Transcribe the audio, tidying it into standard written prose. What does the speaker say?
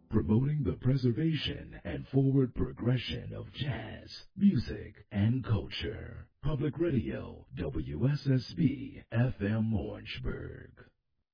promoting the preservation and forward progression of jazz, music, and culture. Public Radio, WSSB FM Orangeburg.